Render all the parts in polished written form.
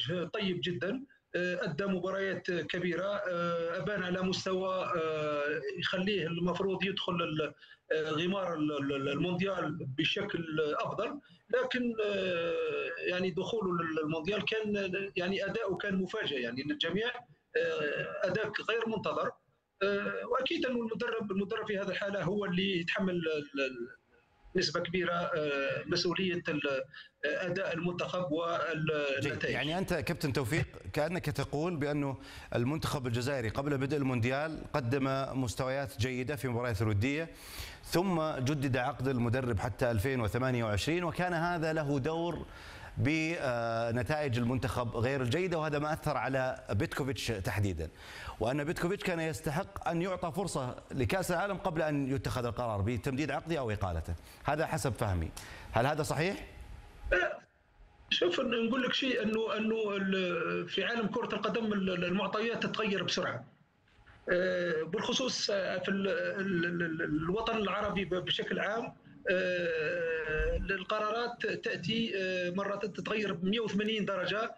بوجه طيب جدا. أدى مباريات كبيرة، أبان على مستوى يخليه المفروض يدخل غمار المونديال بشكل أفضل. لكن يعني دخوله للمونديال كان يعني أداؤه كان مفاجئ يعني للجميع، أداء غير منتظر. واكيد انه المدرب في هذه الحاله هو اللي يتحمل نسبه كبيره مسؤوليه اداء المنتخب والنتائج. يعني انت كابتن توفيق كانك تقول بانه المنتخب الجزائري قبل بدء المونديال قدم مستويات جيده في مباريات الوديه، ثم جدد عقد المدرب حتى 2028، وكان هذا له دور بنتائج المنتخب غير الجيدة، وهذا ما أثر على بيتكوفيتش تحديدا، وأن بيتكوفيتش كان يستحق أن يعطى فرصة لكأس العالم قبل أن يتخذ القرار بتمديد عقده أو إقالته. هذا حسب فهمي، هل هذا صحيح؟ شوف نقول لك شيء، انه في عالم كرة القدم المعطيات تتغير بسرعة، بالخصوص في الوطن العربي بشكل عام. القرارات تأتي مرات تتغير ب 180 درجة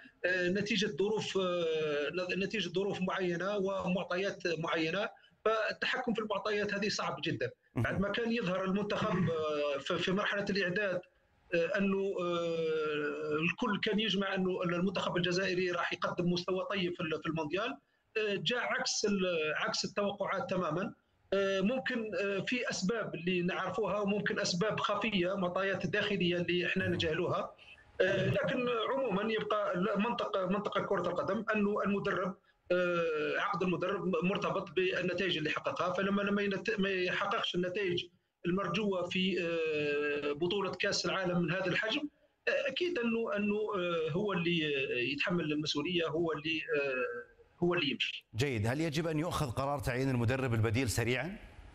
نتيجة ظروف معينة ومعطيات معينة. فالتحكم في المعطيات هذه صعب جدا. بعد ما كان يظهر المنتخب في مرحلة الإعداد انه الكل كان يجمع انه المنتخب الجزائري راح يقدم مستوى طيب في المونديال، جاء عكس التوقعات تماما. ممكن في اسباب اللي نعرفوها، وممكن اسباب خفيه، معطيات داخليه اللي احنا نجهلوها. لكن عموما يبقى منطقه كره القدم انه المدرب، عقد المدرب مرتبط بالنتائج اللي حققها. فلما ما يحققش النتائج المرجوه في بطوله كاس العالم من هذا الحجم، اكيد انه هو اللي يتحمل المسؤوليه، هو اللي يمشي. جيد. هل يجب ان يؤخذ قرار تعيين المدرب البديل سريعا؟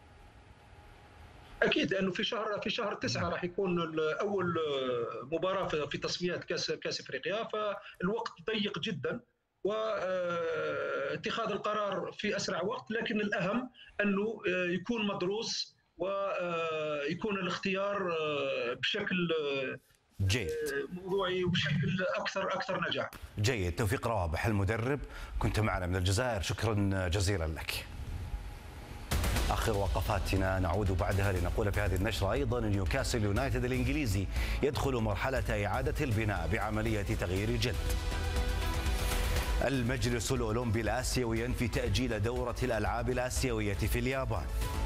اكيد، لانه في شهر 9 راح يكون اول مباراه في تصفيات كاس افريقيا، فالوقت ضيق جدا، واتخاذ القرار في اسرع وقت. لكن الاهم انه يكون مدروس، ويكون الاختيار بشكل جيد موضوعي وبشكل اكثر نجاح. جيد. توفيق روابح المدرب، كنت معنا من الجزائر، شكرا جزيلا لك. آخر وقفاتنا نعود بعدها لنقول في هذه النشرة أيضا نيوكاسل يونايتد الإنجليزي يدخل مرحلة إعادة البناء بعملية تغيير جلد. المجلس الأولمبي الآسيوي ينفي تأجيل دورة الألعاب الآسيوية في اليابان.